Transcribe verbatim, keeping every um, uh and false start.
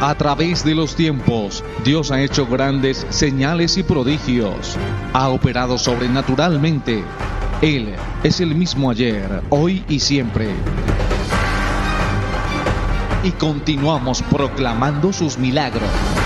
A través de los tiempos, Dios ha hecho grandes señales y prodigios. Ha operado sobrenaturalmente. Él es el mismo ayer, hoy y siempre. Y continuamos proclamando sus milagros.